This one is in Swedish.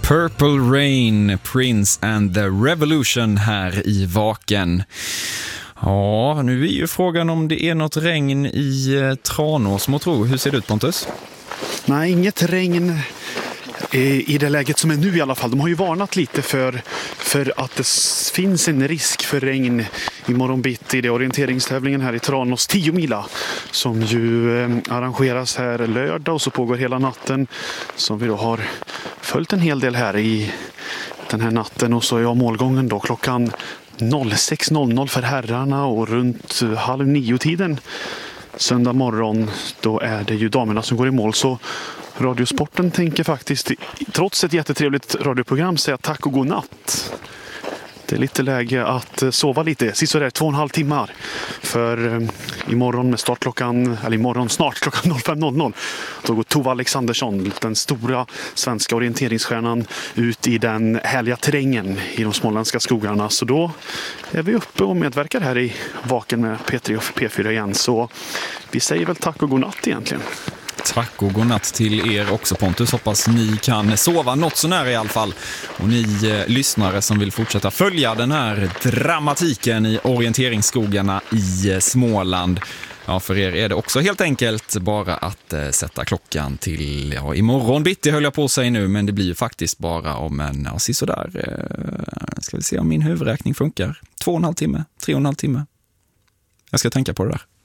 Purple Rain, Prince and the Revolution här i Vaken. Ja, nu är ju frågan om det är något regn i Tranås, må tro. Hur ser det ut, Pontus? Nej, inget regn i det läget som är nu i alla fall. De har ju varnat lite för att det finns en risk för regn imorgon bitti i det orienteringstävlingen här i Tranås 10 mila som ju arrangeras här lördag och så pågår hela natten, som vi då har följt en hel del här i den här natten. Och så är målgången då klockan 06.00 för herrarna och runt 8:30-tiden söndag morgon, då är det ju damerna som går i mål. Så Radiosporten tänker faktiskt, trots ett jättetrevligt radioprogram, säga tack och god natt. Det är lite läge att sova lite, sist så är det 2,5 timmar. För imorgon med start imorgon snart klockan 05.00, då går Tove Alexandersson, den stora svenska orienteringsstjärnan, ut i den härliga terrängen i de småländska skogarna. Så då är vi uppe och medverkar här i Vaken med P3 och P4 igen. Så vi säger väl tack och god natt egentligen. Tack och god natt till er också, Pontus. Hoppas ni kan sova något så när i alla fall. Och ni lyssnare som vill fortsätta följa den här dramatiken i orienteringsskogarna i Småland. Ja, för er är det också helt enkelt bara att sätta klockan till, imorgon bitti höll jag på sig nu, men det blir ju faktiskt bara om en, sådär, ska vi se om min huvudräkning funkar. 2,5 timme, 3,5 timme. Jag ska tänka på det där.